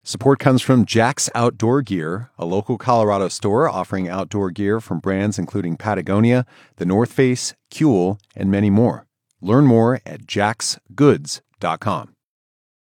Support comes from Jack's Outdoor Gear, a local Colorado store offering outdoor gear from brands including Patagonia, The North Face, Kuhl, and many more. Learn more at jacksgoods.com.